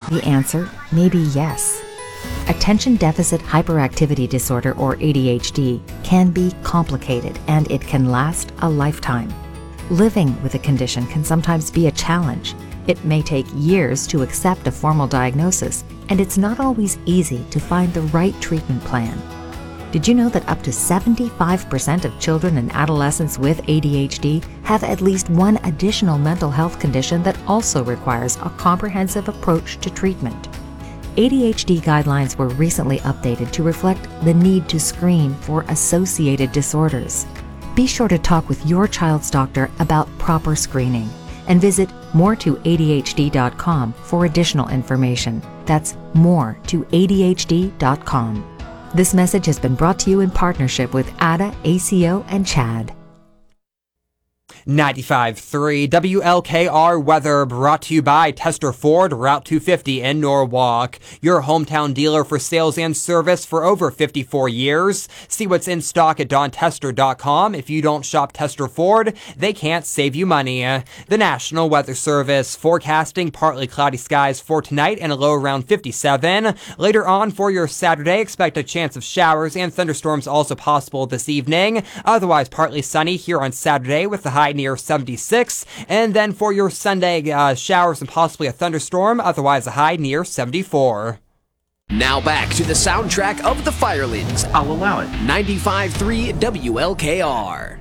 The answer may be yes. Attention deficit hyperactivity disorder, or ADHD, can be complicated and it can last a lifetime. Living with a condition can sometimes be a challenge. It may take years to accept a formal diagnosis, and it's not always easy to find the right treatment plan. Did you know that up to 75% of children and adolescents with ADHD have at least one additional mental health condition that also requires a comprehensive approach to treatment? ADHD guidelines were recently updated to reflect the need to screen for associated disorders. Be sure to talk with your child's doctor about proper screening and visit more2adhd.com for additional information. That's more2adhd.com. This message has been brought to you in partnership with ADA, ACO, and CHAD. 95.3 WLKR weather brought to you by Tester Ford, Route 250 in Norwalk. Your hometown dealer for sales and service for over 54 years. See what's in stock at DonTester.com. If you don't shop Tester Ford, they can't save you money. The National Weather Service forecasting partly cloudy skies for tonight and a low around 57. Later on for your Saturday, expect a chance of showers and thunderstorms also possible this evening. Otherwise partly sunny here on Saturday with the high near 76, and then for your Sunday, showers and possibly a thunderstorm, otherwise a high near 74. Now back to the soundtrack of the Firelings. I'll allow it. 95.3 WLKR.